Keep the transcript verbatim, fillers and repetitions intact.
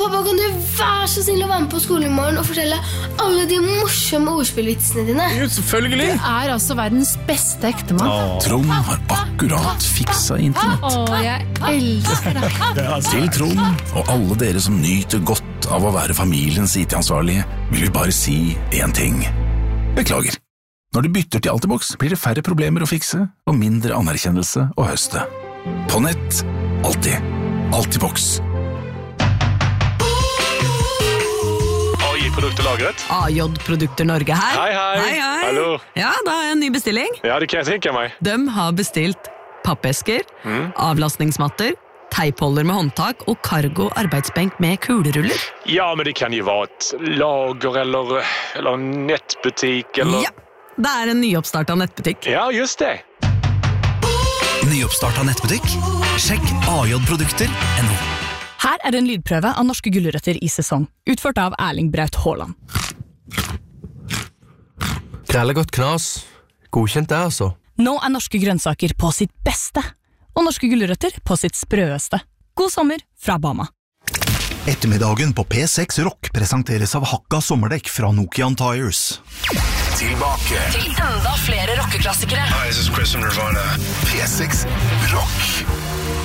Pappa, kan du være så snill å være med på skolen i morgen og fortelle alle de morsomme ordspillvitsene dine? Jo, selvfølgelig. Du er altså verdens beste ektemann. Åh. Trond har akkurat fiksa internett. Åh, jeg elsker deg. Til Trond og alle dere som nyter godt av å være familiens I T-ansvarlige, vil vi bare si en ting. Beklager. Når du bytter til Altibox, blir det færre problemer å fikse og mindre anerkjennelse å høste. På nett, alltid. Altibox. Produkterlagret. A J Produkter Norge her. Hei, hei. Hei, hei. Hallo. Ja, da har jeg en ny bestilling. Ja, det kan jeg tenke meg. De har bestilt pappesker, mm. avlastningsmatter, teipholder med håndtak og cargo arbeidsbenk med kuleruller. Ja, men det kan jo være et lager eller, eller en nettbutikk eller... Ja, det er en nyoppstartet nettbutikk. Ja, just det. Nyoppstartet nettbutikk? Sjekk A J Produkter punktum N O. Her er en lydprøve av norske gulrøtter I sesong, utført av Erling Braut Haaland. Krellegodt knas. Godkjent det, altså. Nå er norske grønnsaker på sitt beste, og norske gulrøtter på sitt sprøeste. God sommer fra Bama. Ettermiddagen på P seks Rock presenteres av Hakka sommerdekk fra Nokian Tires. Tilbake til enda flere rockeklassikere. Hi, this is Chris from Nirvana. P seks Rock.